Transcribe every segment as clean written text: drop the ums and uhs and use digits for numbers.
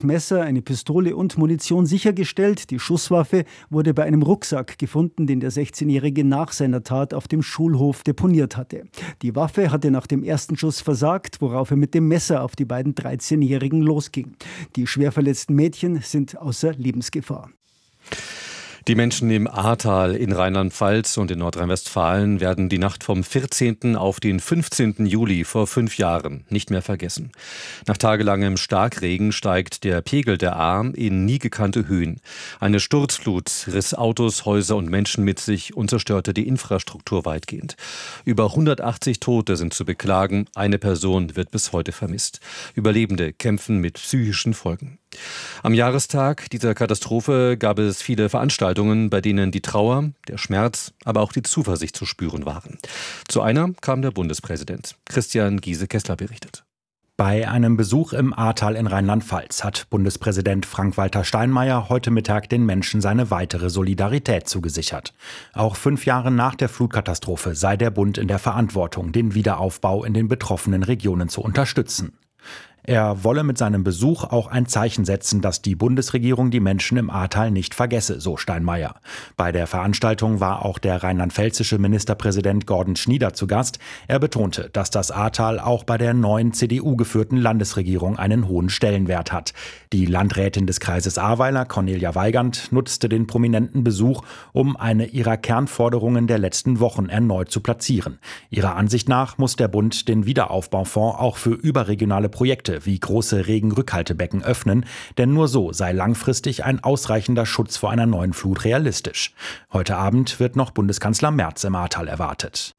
Messer, eine Pistole und Munition sichergestellt. Die Schusswaffe wurde bei einem Rucksack gefunden, den der 16-Jährige nach seiner Tat auf dem Schulhof deponiert hatte. Die Waffe hatte nach dem ersten Schuss versagt, worauf er mit dem Messer auf die beiden 13-Jährigen losging. Die schwer verletzten Mädchen sind außer Lebensgefahr. Die Menschen im Ahrtal in Rheinland-Pfalz und in Nordrhein-Westfalen werden die Nacht vom 14. auf den 15. Juli vor 5 Jahren nicht mehr vergessen. Nach tagelangem Starkregen steigt der Pegel der Ahr in nie gekannte Höhen. Eine Sturzflut riss Autos, Häuser und Menschen mit sich und zerstörte die Infrastruktur weitgehend. Über 180 Tote sind zu beklagen. Eine Person wird bis heute vermisst. Überlebende kämpfen mit psychischen Folgen. Am Jahrestag dieser Katastrophe gab es viele Veranstaltungen, bei denen die Trauer, der Schmerz, aber auch die Zuversicht zu spüren waren. Zu einer kam der Bundespräsident. Christian Giese-Kessler berichtet. Bei einem Besuch im Ahrtal in Rheinland-Pfalz hat Bundespräsident Frank-Walter Steinmeier heute Mittag den Menschen seine weitere Solidarität zugesichert. Auch 5 Jahre nach der Flutkatastrophe sei der Bund in der Verantwortung, den Wiederaufbau in den betroffenen Regionen zu unterstützen. Er wolle mit seinem Besuch auch ein Zeichen setzen, dass die Bundesregierung die Menschen im Ahrtal nicht vergesse, so Steinmeier. Bei der Veranstaltung war auch der rheinland-pfälzische Ministerpräsident Gordon Schnieder zu Gast. Er betonte, dass das Ahrtal auch bei der neuen CDU-geführten Landesregierung einen hohen Stellenwert hat. Die Landrätin des Kreises Ahrweiler, Cornelia Weigand, nutzte den prominenten Besuch, um eine ihrer Kernforderungen der letzten Wochen erneut zu platzieren. Ihrer Ansicht nach muss der Bund den Wiederaufbaufonds auch für überregionale Projekte wie große Regenrückhaltebecken öffnen, denn nur so sei langfristig ein ausreichender Schutz vor einer neuen Flut realistisch. Heute Abend wird noch Bundeskanzler Merz im Ahrtal erwartet.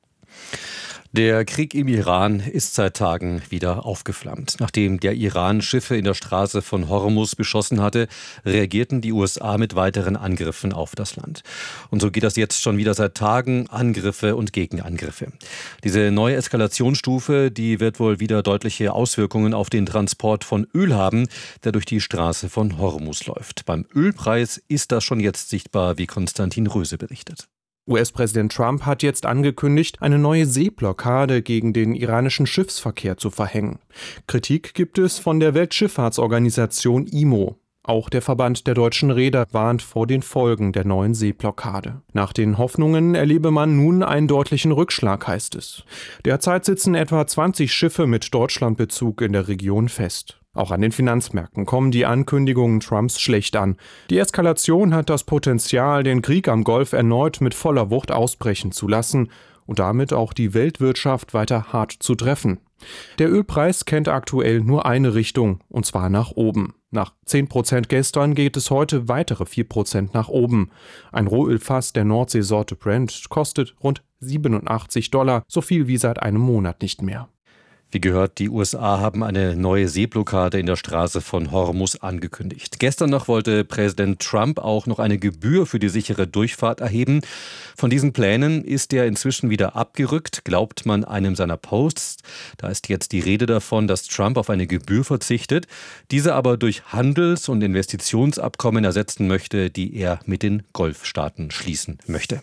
Der Krieg im Iran ist seit Tagen wieder aufgeflammt. Nachdem der Iran Schiffe in der Straße von Hormuz beschossen hatte, reagierten die USA mit weiteren Angriffen auf das Land. Und so geht das jetzt schon wieder seit Tagen, Angriffe und Gegenangriffe. Diese neue Eskalationsstufe, die wird wohl wieder deutliche Auswirkungen auf den Transport von Öl haben, der durch die Straße von Hormuz läuft. Beim Ölpreis ist das schon jetzt sichtbar, wie Konstantin Röse berichtet. US-Präsident Trump hat jetzt angekündigt, eine neue Seeblockade gegen den iranischen Schiffsverkehr zu verhängen. Kritik gibt es von der Weltschifffahrtsorganisation IMO. Auch der Verband der deutschen Reeder warnt vor den Folgen der neuen Seeblockade. Nach den Hoffnungen erlebe man nun einen deutlichen Rückschlag, heißt es. Derzeit sitzen etwa 20 Schiffe mit Deutschlandbezug in der Region fest. Auch an den Finanzmärkten kommen die Ankündigungen Trumps schlecht an. Die Eskalation hat das Potenzial, den Krieg am Golf erneut mit voller Wucht ausbrechen zu lassen und damit auch die Weltwirtschaft weiter hart zu treffen. Der Ölpreis kennt aktuell nur eine Richtung, und zwar nach oben. Nach 10% gestern geht es heute weitere 4% nach oben. Ein Rohölfass der Nordseesorte Brent kostet rund $87, so viel wie seit einem Monat nicht mehr. Wie gehört, die USA haben eine neue Seeblockade in der Straße von Hormuz angekündigt. Gestern noch wollte Präsident Trump auch noch eine Gebühr für die sichere Durchfahrt erheben. Von diesen Plänen ist er inzwischen wieder abgerückt, glaubt man einem seiner Posts. Da ist jetzt die Rede davon, dass Trump auf eine Gebühr verzichtet, diese aber durch Handels- und Investitionsabkommen ersetzen möchte, die er mit den Golfstaaten schließen möchte.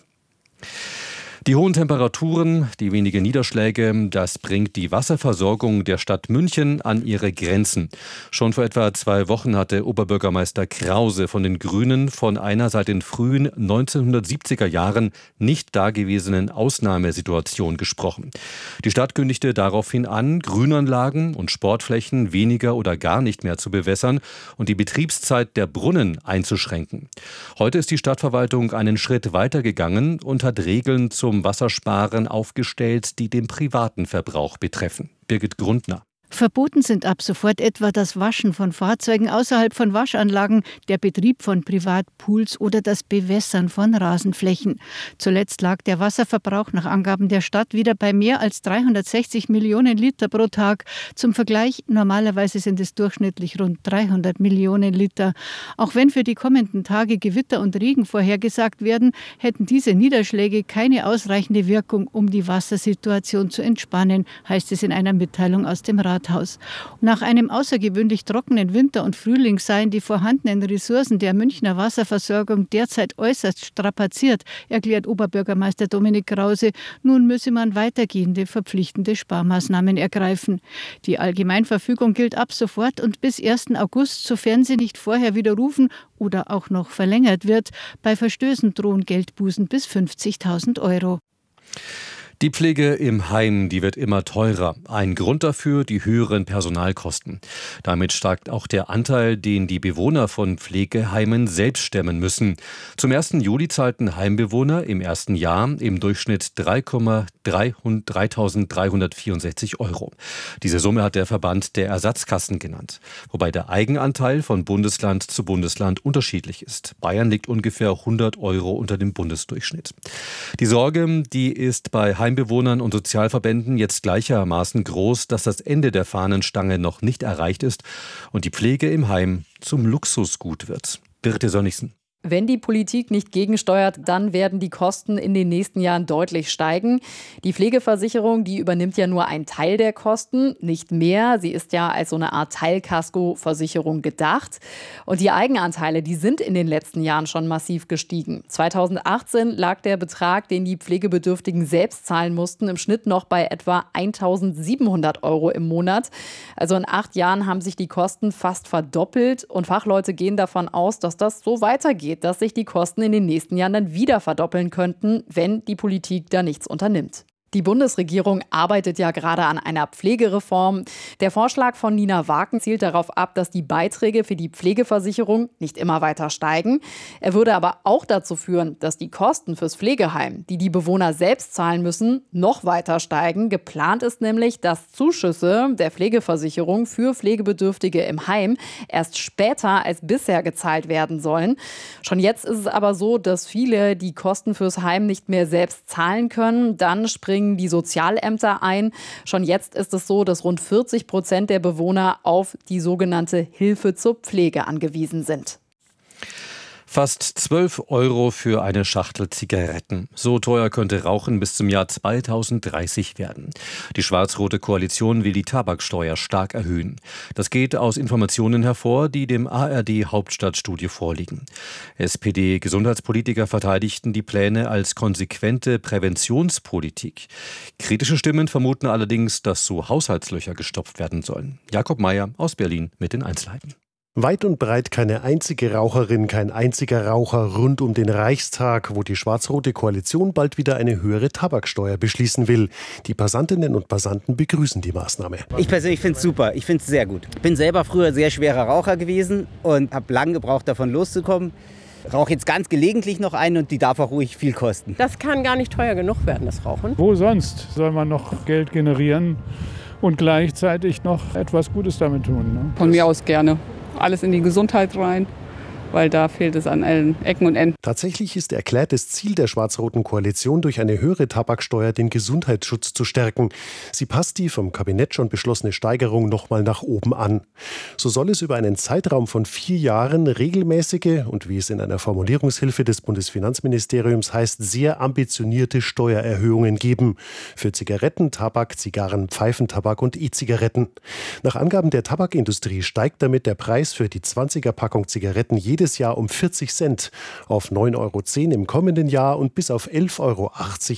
Die hohen Temperaturen, die wenigen Niederschläge, das bringt die Wasserversorgung der Stadt München an ihre Grenzen. Schon vor etwa 2 Wochen hatte Oberbürgermeister Krause von den Grünen von einer seit den frühen 1970er Jahren nicht dagewesenen Ausnahmesituation gesprochen. Die Stadt kündigte daraufhin an, Grünanlagen und Sportflächen weniger oder gar nicht mehr zu bewässern und die Betriebszeit der Brunnen einzuschränken. Heute ist die Stadtverwaltung einen Schritt weitergegangen und hat Regeln zum Wassersparen aufgestellt, die den privaten Verbrauch betreffen. Birgit Grundner. Verboten sind ab sofort etwa das Waschen von Fahrzeugen außerhalb von Waschanlagen, der Betrieb von Privatpools oder das Bewässern von Rasenflächen. Zuletzt lag der Wasserverbrauch nach Angaben der Stadt wieder bei mehr als 360 Millionen Liter pro Tag. Zum Vergleich, normalerweise sind es durchschnittlich rund 300 Millionen Liter. Auch wenn für die kommenden Tage Gewitter und Regen vorhergesagt werden, hätten diese Niederschläge keine ausreichende Wirkung, um die Wassersituation zu entspannen, heißt es in einer Mitteilung aus dem Rat Privathaus. Nach einem außergewöhnlich trockenen Winter und Frühling seien die vorhandenen Ressourcen der Münchner Wasserversorgung derzeit äußerst strapaziert, erklärt Oberbürgermeister Dominik Krause. Nun müsse man weitergehende verpflichtende Sparmaßnahmen ergreifen. Die Allgemeinverfügung gilt ab sofort und bis 1. August, sofern sie nicht vorher widerrufen oder auch noch verlängert wird. Bei Verstößen drohen Geldbußen bis 50.000 Euro. Die Pflege im Heim, die wird immer teurer. Ein Grund dafür die höheren Personalkosten. Damit steigt auch der Anteil, den die Bewohner von Pflegeheimen selbst stemmen müssen. Zum 1. Juli zahlten Heimbewohner im ersten Jahr im Durchschnitt 3.364 Euro. Diese Summe hat der Verband der Ersatzkassen genannt. Wobei der Eigenanteil von Bundesland zu Bundesland unterschiedlich ist. Bayern liegt ungefähr 100 Euro unter dem Bundesdurchschnitt. Die Sorge, die ist bei Heimbewohnern und Sozialverbänden jetzt gleichermaßen groß, dass das Ende der Fahnenstange noch nicht erreicht ist und die Pflege im Heim zum Luxusgut wird. Birte Sönnigsen. Wenn die Politik nicht gegensteuert, dann werden die Kosten in den nächsten Jahren deutlich steigen. Die Pflegeversicherung, die übernimmt ja nur einen Teil der Kosten, nicht mehr. Sie ist ja als so eine Art Teilkaskoversicherung gedacht. Und die Eigenanteile, die sind in den letzten Jahren schon massiv gestiegen. 2018 lag der Betrag, den die Pflegebedürftigen selbst zahlen mussten, im Schnitt noch bei etwa 1.700 Euro im Monat. Also in 8 Jahren haben sich die Kosten fast verdoppelt. Und Fachleute gehen davon aus, dass das so weitergeht, dass sich die Kosten in den nächsten Jahren dann wieder verdoppeln könnten, wenn die Politik da nichts unternimmt. Die Bundesregierung arbeitet ja gerade an einer Pflegereform. Der Vorschlag von Nina Waken zielt darauf ab, dass die Beiträge für die Pflegeversicherung nicht immer weiter steigen. Er würde aber auch dazu führen, dass die Kosten fürs Pflegeheim, die die Bewohner selbst zahlen müssen, noch weiter steigen. Geplant ist nämlich, dass Zuschüsse der Pflegeversicherung für Pflegebedürftige im Heim erst später als bisher gezahlt werden sollen. Schon jetzt ist es aber so, dass viele die Kosten fürs Heim nicht mehr selbst zahlen können. Dann springen die Sozialämter ein. Schon jetzt ist es so, dass rund 40% der Bewohner auf die sogenannte Hilfe zur Pflege angewiesen sind. Fast 12 Euro für eine Schachtel Zigaretten. So teuer könnte Rauchen bis zum Jahr 2030 werden. Die schwarz-rote Koalition will die Tabaksteuer stark erhöhen. Das geht aus Informationen hervor, die dem ARD-Hauptstadtstudio vorliegen. SPD-Gesundheitspolitiker verteidigten die Pläne als konsequente Präventionspolitik. Kritische Stimmen vermuten allerdings, dass so Haushaltslöcher gestopft werden sollen. Jakob Mayer aus Berlin mit den Einzelheiten. Weit und breit keine einzige Raucherin, kein einziger Raucher rund um den Reichstag, wo die schwarz-rote Koalition bald wieder eine höhere Tabaksteuer beschließen will. Die Passantinnen und Passanten begrüßen die Maßnahme. Ich persönlich finde es super, ich finde es sehr gut. Ich bin selber früher sehr schwerer Raucher gewesen und habe lange gebraucht, davon loszukommen. Rauche jetzt ganz gelegentlich noch einen und die darf auch ruhig viel kosten. Das kann gar nicht teuer genug werden, das Rauchen. Wo sonst soll man noch Geld generieren und gleichzeitig noch etwas Gutes damit tun? Ne? Von mir aus gerne. Alles in die Gesundheit rein, weil da fehlt es an allen Ecken und Enden. Tatsächlich ist erklärtes Ziel der schwarz-roten Koalition, durch eine höhere Tabaksteuer den Gesundheitsschutz zu stärken. Sie passt die vom Kabinett schon beschlossene Steigerung nochmal nach oben an. So soll es über einen Zeitraum von 4 Jahren regelmäßige und, wie es in einer Formulierungshilfe des Bundesfinanzministeriums heißt, sehr ambitionierte Steuererhöhungen geben. Für Zigaretten, Tabak, Zigarren, Pfeifentabak und E-Zigaretten. Nach Angaben der Tabakindustrie steigt damit der Preis für die 20er-Packung Zigaretten jedes Jahr um 40 Cent auf 9,10 Euro im kommenden Jahr und bis auf 11,80 Euro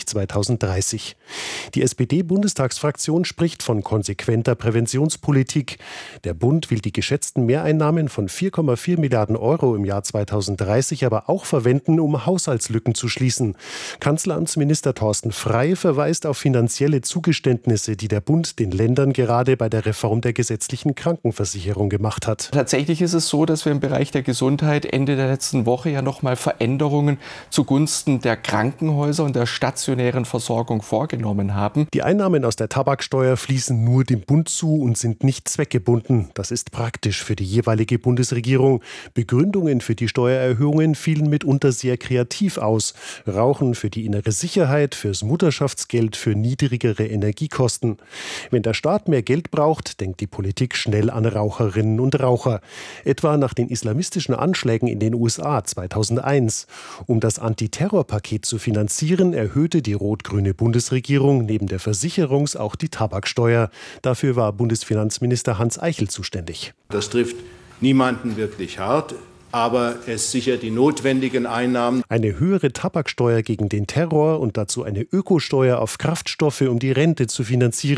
2030. Die SPD-Bundestagsfraktion spricht von konsequenter Präventionspolitik. Der Bund will die geschätzten Mehreinnahmen von 4,4 Milliarden Euro im Jahr 2030 aber auch verwenden, um Haushaltslücken zu schließen. Kanzleramtsminister Thorsten Frey verweist auf finanzielle Zugeständnisse, die der Bund den Ländern gerade bei der Reform der gesetzlichen Krankenversicherung gemacht hat. Tatsächlich ist es so, dass wir im Bereich der Gesundheit Ende der letzten Woche ja nochmal Veränderungen zugunsten der Krankenhäuser und der stationären Versorgung vorgenommen haben. Die Einnahmen aus der Tabaksteuer fließen nur dem Bund zu und sind nicht zweckgebunden. Das ist praktisch für die jeweilige Bundesregierung. Begründungen für die Steuererhöhungen fielen mitunter sehr kreativ aus. Rauchen für die innere Sicherheit, fürs Mutterschaftsgeld, für niedrigere Energiekosten. Wenn der Staat mehr Geld braucht, denkt die Politik schnell an Raucherinnen und Raucher. Etwa nach den islamistischen Anschlägen Anschlägen in den USA 2001. Um das Antiterrorpaket zu finanzieren, erhöhte die rot-grüne Bundesregierung neben der Versicherungs- auch die Tabaksteuer. Dafür war Bundesfinanzminister Hans Eichel zuständig. Das trifft niemanden wirklich hart, aber es sichert die notwendigen Einnahmen. Eine höhere Tabaksteuer gegen den Terror und dazu eine Ökosteuer auf Kraftstoffe, um die Rente zu finanzieren.